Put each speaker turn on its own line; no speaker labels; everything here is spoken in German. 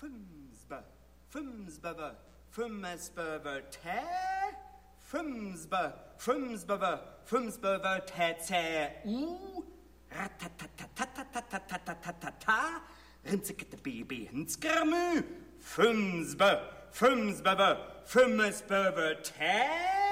Fümsbe, fümsbebe, fümesbebe, tä, fümsbe, fümsbebe, fümsbebe, tä, ratatatatatatatatatatata, rinzikete baby, hinskrmü, fümsbe, fümsbebe, fümesbebe, tä,